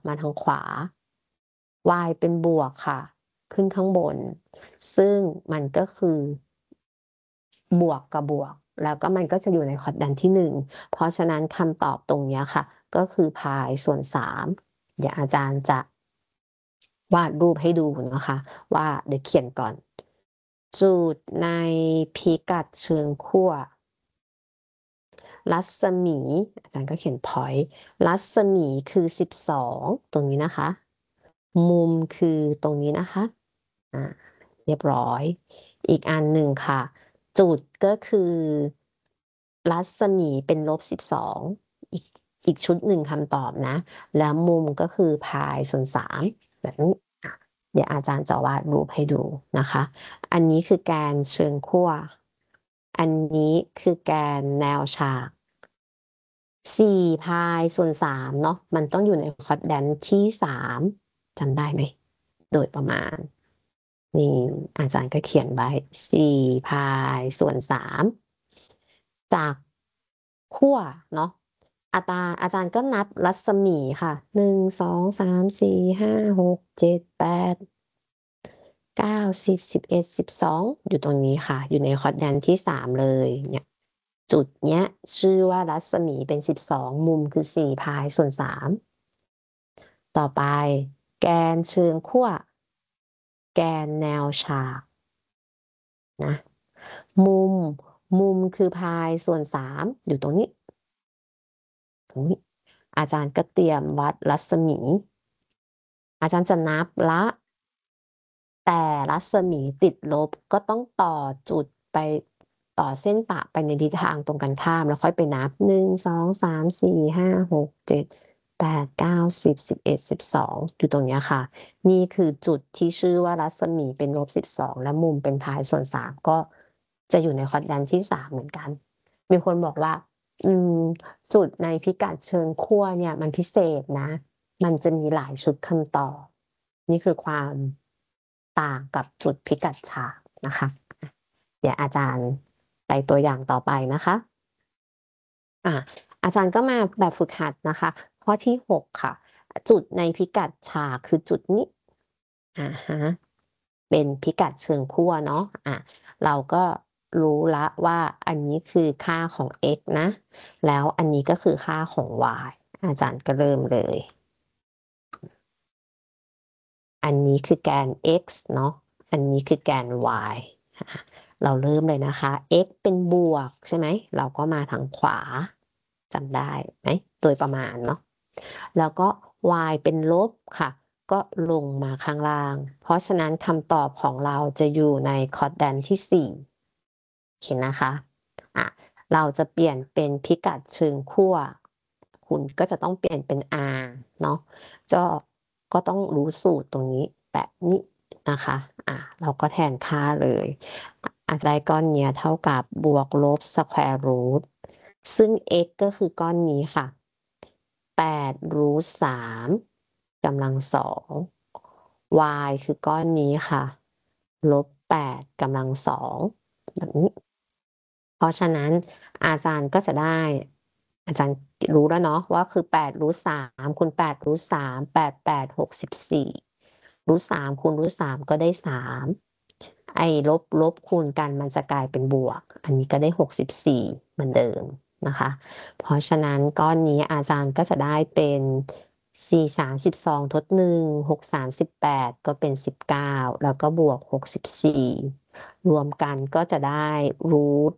มาทางขวา y เป็นบวกค่ะ ขึ้นข้างบน ซึ่งมันก็คือบวกกับบวก แล้วก็มันก็จะอยู่ในควอดแรนต์ที่ 1 เพราะฉะนั้นคำตอบตรงนี้ค่ะ ก็คือพายส่วน 3 เดี๋ยวอาจารย์จะวาดรูปให้ดูนะคะว่าเดี๋ยวเขียนก่อน จุดในพิกัดเชิงขั้วรัศมีอาจารย์ก็เขียน point รัศมีคือ 12 ตรงนี้นะคะ มุมคือตรงนี้นะคะเรียบร้อย อีกอันหนึ่งค่ะ จุดก็คือรัศมีเป็นลบ 12 อีกชุดหนึ่งคำตอบนะ แล้วมุมก็คือพายส่วน 3 แบบนี้เดี๋ยวอาจารย์จะวาดรูปให้ดูนะคะ อันนี้คือแกนเชิงขั้ว อันนี้คือแกนแนวฉาก 4 พายส่วน 3 เนาะ มันต้องอยู่ในควอดแรนต์ที่ 3 จำได้ไหม โดยประมาณ นี่อาจารย์ก็เขียนไว้ 4 พายส่วน 3 จากขั้วเนาะ อาจารย์ก็นับรัศมีค่ะ 1 2 3 4 5 6 7 8 9 10 11 12 อยู่ตรงนี้ค่ะ อยู่ในควอดแรนต์ที่ 3 เลยเนี่ย จุดเนี้ยชื่อว่ารัศมีเป็น 12 มุมคือ 4 พายส่วน 3 ต่อไปแกนเชิงขั้ว แกนแนวฉากนะ มุมคือพายส่วน 3 อยู่ตรงนี้ อาจารย์ก็เตรียมวัดรัศมี อาจารย์จะนับละ แต่รัศมีติดลบก็ต้องต่อจุดไปต่อเส้นปะไปในทิศทางตรงกันข้ามแล้วค่อยไปนับ 1 2 3 4 5 6 7 8 9 10 11 12 อยู่ตรงนี้ค่ะ นี่คือจุดที่ชื่อว่ารัศมีเป็นลบ 12 และมุมเป็นพายส่วน 3 ก็จะอยู่ในควอดแรนต์ที่ 3 เหมือนกัน มีคนบอกว่าจุดในพิกัดเชิงขั้วเนี่ยมันพิเศษนะ มันจะมีหลายชุดคำตอบ นี่คือความต่างกับจุดพิกัดฉากนะคะ เดี๋ยวอาจารย์ไปตัวอย่างต่อไปนะคะอาจารย์ก็มาแบบฝึกหัดนะคะ ข้อที่ 6 ค่ะ จุดในพิกัดฉากคือจุดนี้เป็นพิกัดเชิงขั้วเนาะเราก็รู้ละว่าอันนี้คือค่าของ x นะ แล้วอันนี้ก็คือค่าของ y อาจารย์ก็เริ่มเลย อันนี้คือแกน x เนาะ อันนี้คือแกน y เราเริ่มเลยนะคะ x เป็นบวกใช่ไหม เราก็มาทางขวาจำได้ไหมโดยประมาณเนาะ แล้วก็ y เป็นลบค่ะ ก็ลงมาข้างล่าง เพราะฉะนั้นคำตอบของเราจะอยู่ในควอดแรนต์ที่ 4 เห็นนะคะเราจะเปลี่ยนเป็นพิกัดเชิงขั้ว คุณก็จะต้องเปลี่ยนเป็น r เนาะก็ต้องรู้สูตรตรงนี้แบบนี้นะคะเราก็แทนค่าเลยได้ก้อนเนี้ยเท่ากับบวกลบ square root ซึ่ง x ก็คือก้อนนี้ค่ะ8 root 3กำลัง 2 y คือก้อนนี้ค่ะลบ8กำลัง 2แบบนี้เพราะฉะนั้นอาจารย์ก็จะได้อาจารย์รู้แล้วเนาะว่าคือ8 root 3คูณ8 root 3 8 8 64 root 3คูณ root 3ก็ได้3ไอ้ลบคูณกันมันจะกลายเป็นบวกอันนี้ก็ได้64เหมือนเดิมนะคะเพราะฉะนั้นก้อนนี้อาจารย์ก็จะได้เป็น4 3 12ทด1 6 3 18ก็เป็น19แล้วก็บวก64รวมกันก็จะได้รูท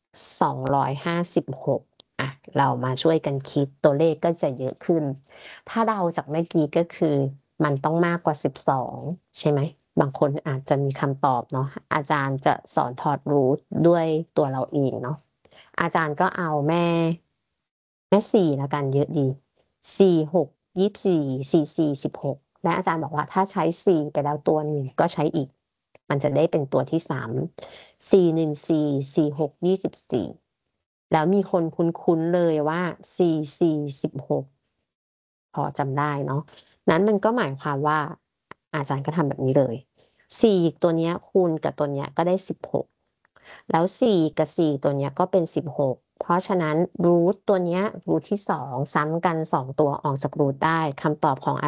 256เรามาช่วยกันคิดตัวเลขก็จะเยอะขึ้นถ้าเดาจากเมื่อกี้ก็คือมันต้องมากกว่า12ใช่ไหมบางคนอาจจะมีคำตอบเนาะอาจารย์จะสอนถอดรูทด้วยตัวเราเองเนาะอาจารย์ก็เอาแม่4แล้วกันเยอะดี4 6 24 4 4 16และอาจารย์บอกว่าถ้าใช้4ไปแล้วตัวหนึ่งก็ใช้อีกมันจะได้เป็นตัวที่3 4 1 4 4 6 24แล้วมีคนคุ้นๆเลยว่า4 4 16พอจำได้เนาะนั้นมันก็หมายความว่าอาจารย์ก็ทำแบบนี้เลย4ตัวนี้คูณกับตัวนี้ก็ได้16แล้ว4กับ4ตัวนี้ก็เป็น16เพราะฉะนั้นรูทตัวนี้รูทที่2ซ้ำกัน2ตัวออกจากรูทได้คำตอบของ